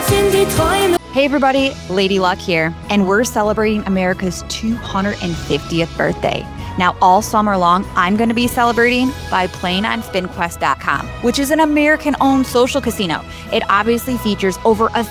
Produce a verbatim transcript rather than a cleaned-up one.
Hey everybody, Lady Luck here, and we're celebrating America's two hundred fiftieth birthday. Now, all summer long, I'm going to be celebrating by playing on spin quest dot com, which is an American-owned social casino. It obviously features over a